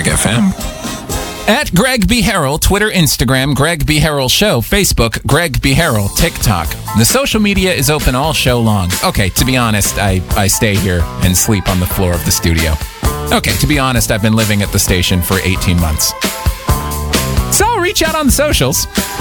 Greg FM. At Greg B. Harrell, Twitter, Instagram, Greg B. Harrell Show, Facebook, Greg B. Harrell, TikTok. The social media is open all show long. Okay, to be honest, I stay here and sleep on the floor of the studio. Okay, to be honest, I've been living at the station for 18 months. So reach out on the socials.